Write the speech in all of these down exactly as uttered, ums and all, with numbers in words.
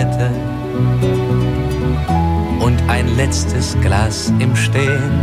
Zigarette und ein letztes Glas im Stehen.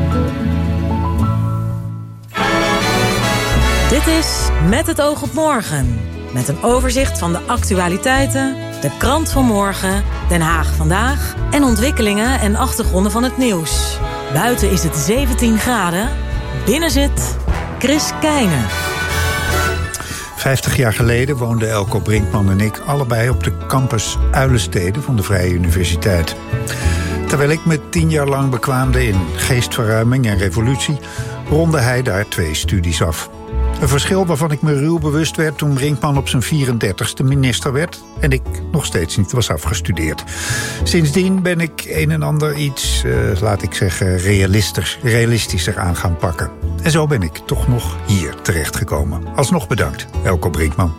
Dit is Met het oog op morgen. Met een overzicht van de actualiteiten, de krant van morgen, Den Haag vandaag en ontwikkelingen en achtergronden van het nieuws. Buiten is het zeventien graden. Binnen zit Chris Keijne. Vijftig jaar geleden woonden Elko Brinkman en ik allebei op de campus Uilenstede van de Vrije Universiteit. Terwijl ik me tien jaar lang bekwaamde in geestverruiming en revolutie, ronde hij daar twee studies af. Een verschil waarvan ik me ruw bewust werd toen Brinkman op zijn vierendertigste minister werd en ik nog steeds niet was afgestudeerd. Sindsdien ben ik een en ander iets, uh, laat ik zeggen, realistisch, realistischer aan gaan pakken. En zo ben ik toch nog hier terechtgekomen. Alsnog bedankt, Elko Brinkman.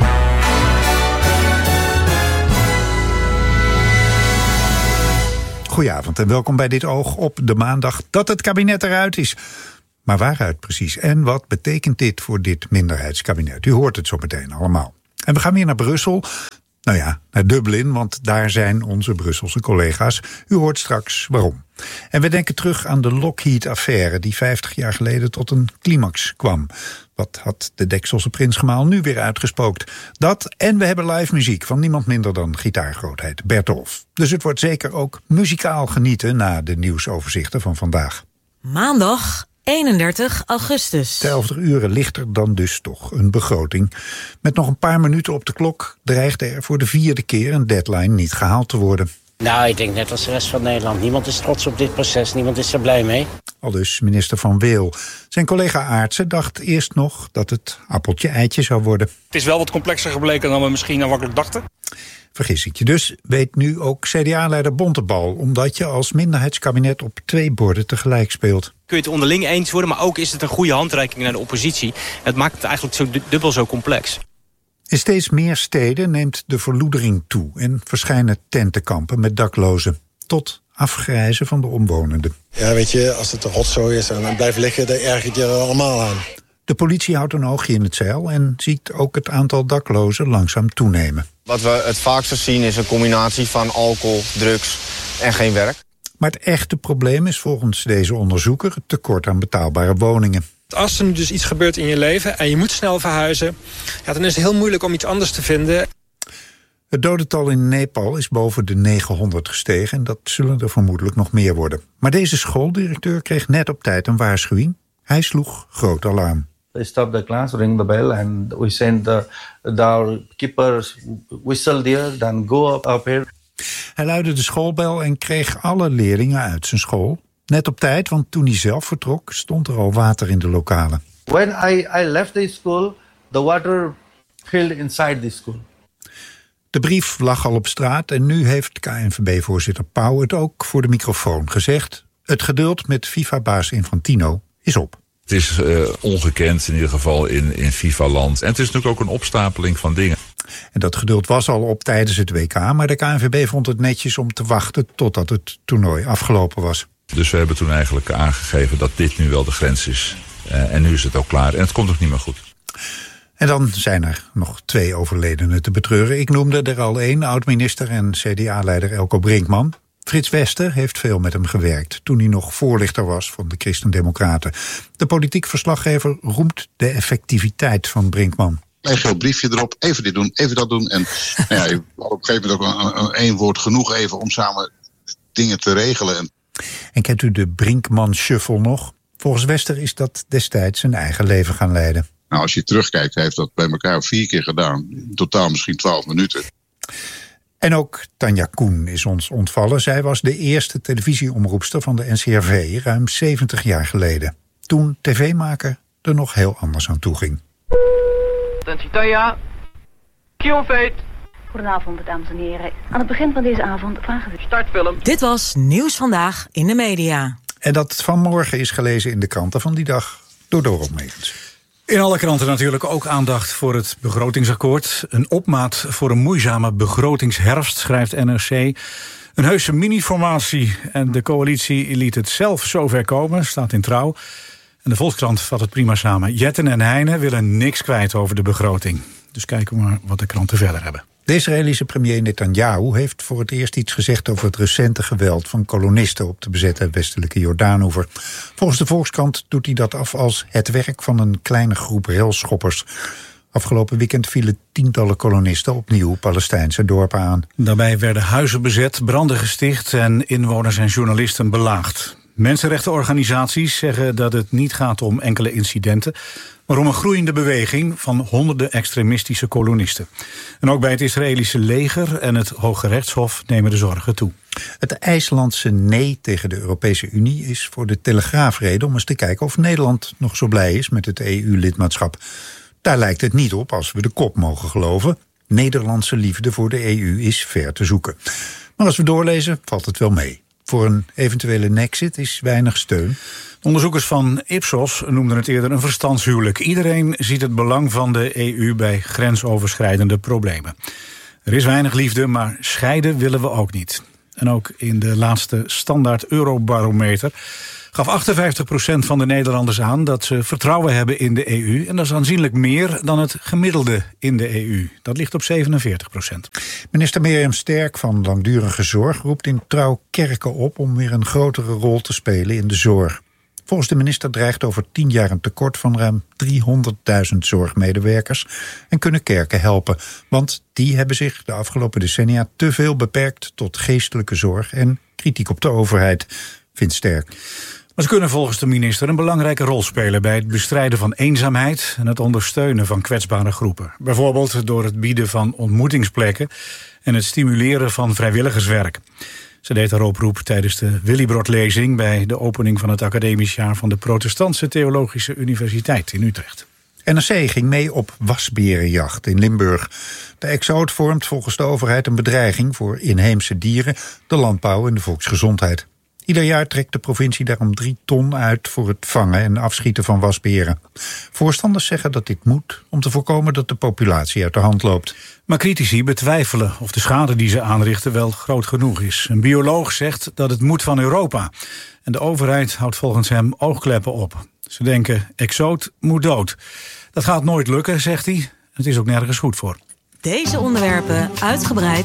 Goedenavond en welkom bij dit oog op de maandag dat het kabinet eruit is. Maar waaruit precies? En wat betekent dit voor dit minderheidskabinet? U hoort het zo meteen allemaal. En we gaan weer naar Brussel. Nou ja, naar Dublin, want daar zijn onze Brusselse collega's. U hoort straks waarom. En we denken terug aan de Lockheed-affaire die vijftig jaar geleden tot een climax kwam. Wat had de Dekselse prinsgemaal nu weer uitgespookt? Dat en we hebben live muziek van niemand minder dan gitaargrootheid Bert Dolf. Dus het wordt zeker ook muzikaal genieten na de nieuwsoverzichten van vandaag. Maandag eenendertig augustus. Te elf uren ligt er dan dus toch een begroting. Met nog een paar minuten op de klok dreigt er voor de vierde keer een deadline niet gehaald te worden. Nou, ik denk net als de rest van Nederland. Niemand is trots op dit proces, niemand is er blij mee. Aldus minister Van Weel. Zijn collega Aartsen dacht eerst nog dat het appeltje-eitje zou worden. Het is wel wat complexer gebleken dan we misschien aanvankelijk dachten. Vergis ik je dus, weet nu ook C D A-leider Bontebal, omdat je als minderheidskabinet op twee borden tegelijk speelt. Kun je het onderling eens worden, maar ook is het een goede handreiking naar de oppositie. Het maakt het eigenlijk zo dubbel zo complex. In steeds meer steden neemt de verloedering toe en verschijnen tentenkampen met daklozen. Tot afgrijzen van de omwonenden. Ja, weet je, als het een rotzooi is en dan blijft liggen, dan ergert je er allemaal aan. De politie houdt een oogje in het zeil en ziet ook het aantal daklozen langzaam toenemen. Wat we het vaakst zien is een combinatie van alcohol, drugs en geen werk. Maar het echte probleem is volgens deze onderzoeker het tekort aan betaalbare woningen. Als er nu dus iets gebeurt in je leven en je moet snel verhuizen, ja, dan is het heel moeilijk om iets anders te vinden. Het dodental in Nepal is boven de negenhonderd gestegen en dat zullen er vermoedelijk nog meer worden. Maar deze schooldirecteur kreeg net op tijd een waarschuwing. Hij sloeg groot alarm. Stop the class, ring the bell and we send the, the keepers whistle there, then go up, up here. Hij luidde de schoolbel en kreeg alle leerlingen uit zijn school. Net op tijd, want toen hij zelf vertrok, stond er al water in de lokalen. When I, I left the school, the water filled inside the school. De brief lag al op straat en nu heeft K N V B-voorzitter Pauw het ook voor de microfoon gezegd. Het geduld met FIFA-baas Infantino is op. Het is uh, ongekend in ieder geval in, in FIFA-land. En het is natuurlijk ook een opstapeling van dingen. En dat geduld was al op tijdens het W K, maar de K N V B vond het netjes om te wachten totdat het toernooi afgelopen was. Dus we hebben toen eigenlijk aangegeven dat dit nu wel de grens is. Uh, en nu is het ook klaar. En het komt ook niet meer goed. En dan zijn er nog twee overledenen te betreuren. Ik noemde er al één, oud-minister en C D A-leider Elko Brinkman. Frits Wester heeft veel met hem gewerkt toen hij nog voorlichter was van de Christen-Democraten. De politiek verslaggever roemt de effectiviteit van Brinkman. Een geel briefje erop, even dit doen, even dat doen. En nou ja, op een gegeven moment ook een, een, één woord genoeg even om samen dingen te regelen. En kent u de Brinkman-shuffle nog? Volgens Wester is dat destijds zijn eigen leven gaan leiden. Nou, als je terugkijkt, hij heeft dat bij elkaar vier keer gedaan. In totaal misschien twaalf minuten. En ook Tanja Koen is ons ontvallen. Zij was de eerste televisieomroepster van de N C R V ruim zeventig jaar geleden. Toen tv-maker er nog heel anders aan toe ging. Attentie Tanja. Q-feit. Goedenavond, dames en heren. Aan het begin van deze avond vragen we... Startfilm. Dit was Nieuws Vandaag in de Media. En dat vanmorgen is gelezen in de kranten van die dag door Dorot Megens. In alle kranten natuurlijk ook aandacht voor het begrotingsakkoord. Een opmaat voor een moeizame begrotingsherfst, schrijft N R C. Een heuse mini-formatie en de coalitie liet het zelf zover komen, staat in Trouw. En de Volkskrant vat het prima samen. Jetten en Heijnen willen niks kwijt over de begroting. Dus kijken we maar wat de kranten verder hebben. De Israëlische premier Netanyahu heeft voor het eerst iets gezegd over het recente geweld van kolonisten op de bezette westelijke Jordaanoever. Volgens de Volkskrant doet hij dat af als het werk van een kleine groep railschoppers. Afgelopen weekend vielen tientallen kolonisten opnieuw Palestijnse dorpen aan. Daarbij werden huizen bezet, branden gesticht en inwoners en journalisten belaagd. Mensenrechtenorganisaties zeggen dat het niet gaat om enkele incidenten, maar om een groeiende beweging van honderden extremistische kolonisten. En ook bij het Israëlische leger en het Hoge Rechtshof nemen de zorgen toe. Het IJslandse nee tegen de Europese Unie is voor de Telegraaf reden om eens te kijken of Nederland nog zo blij is met het E U-lidmaatschap. Daar lijkt het niet op, als we de kop mogen geloven. Nederlandse liefde voor de E U is ver te zoeken. Maar als we doorlezen, valt het wel mee. Voor een eventuele nexit is weinig steun. Onderzoekers van Ipsos noemden het eerder een verstandshuwelijk. Iedereen ziet het belang van de E U bij grensoverschrijdende problemen. Er is weinig liefde, maar scheiden willen we ook niet. En ook in de laatste standaard Eurobarometer gaf achtenvijftig procent van de Nederlanders aan dat ze vertrouwen hebben in de E U. En dat is aanzienlijk meer dan het gemiddelde in de E U. Dat ligt op zevenenveertig procent. Minister Mirjam Sterk van Langdurige Zorg roept in Trouw kerken op om weer een grotere rol te spelen in de zorg. Volgens de minister dreigt over tien jaar een tekort van ruim driehonderdduizend zorgmedewerkers en kunnen kerken helpen. Want die hebben zich de afgelopen decennia te veel beperkt tot geestelijke zorg en kritiek op de overheid, vindt Sterk. Maar ze kunnen volgens de minister een belangrijke rol spelen bij het bestrijden van eenzaamheid en het ondersteunen van kwetsbare groepen. Bijvoorbeeld door het bieden van ontmoetingsplekken en het stimuleren van vrijwilligerswerk. Ze deed haar oproep tijdens de Willibrord-lezing bij de opening van het academisch jaar van de Protestantse Theologische Universiteit in Utrecht. N R C ging mee op wasberenjacht in Limburg. De exoot vormt volgens de overheid een bedreiging voor inheemse dieren, de landbouw en de volksgezondheid. Ieder jaar trekt de provincie daarom drie ton uit voor het vangen en afschieten van wasberen. Voorstanders zeggen dat dit moet om te voorkomen dat de populatie uit de hand loopt. Maar critici betwijfelen of de schade die ze aanrichten wel groot genoeg is. Een bioloog zegt dat het moet van Europa. En de overheid houdt volgens hem oogkleppen op. Ze denken, exoot moet dood. Dat gaat nooit lukken, zegt hij. Het is ook nergens goed voor. Deze onderwerpen uitgebreid